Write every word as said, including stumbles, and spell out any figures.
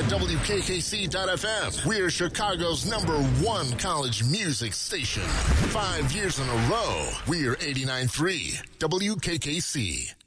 W K K C dot F M. We're Chicago's number one college music station. Five years in a row, we're eighty-nine point three W K K C.